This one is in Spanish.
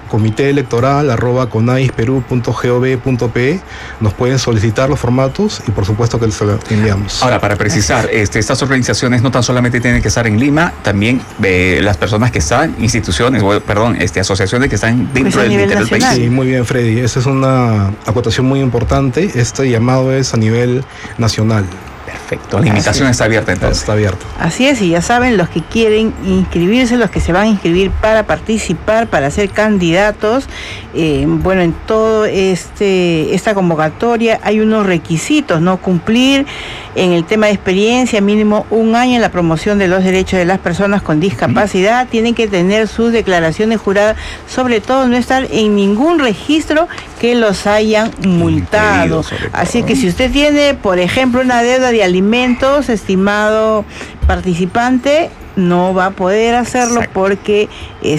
comiteelectoral@conaisperú.gov.pe. Nos pueden solicitar los formatos y por supuesto que se los enviamos. Ahora, para precisar, estas organizaciones no tan solamente tienen que estar en Lima, también las personas que están, asociaciones que están dentro del interior del país. Sí, muy bien, Freddy. Esa es una acotación muy importante. Este llamado es a nivel nacional. Perfecto, la invitación está abierta entonces. Está abierta. Así es, y ya saben, los que quieren inscribirse, los que se van a inscribir para participar, para ser candidatos, en todo esta convocatoria hay unos requisitos, ¿no? Cumplir en el tema de experiencia, mínimo 1 año en la promoción de los derechos de las personas con discapacidad, tienen que tener sus declaraciones juradas, sobre todo no estar en ningún registro que los hayan multado. Así que si usted tiene, por ejemplo, una deuda de alimentos, estimado participante, no va a poder hacerlo. Exacto. Porque